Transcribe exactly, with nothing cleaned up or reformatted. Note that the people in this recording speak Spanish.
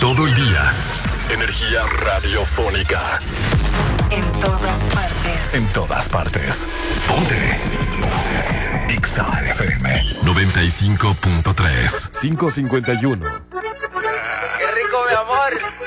Todo el día. Energía radiofónica. En todas partes. En todas partes. Ponte. Ponte. Ixa F M noventa y cinco punto tres. cinco cincuenta y uno. ¡Qué rico, mi amor!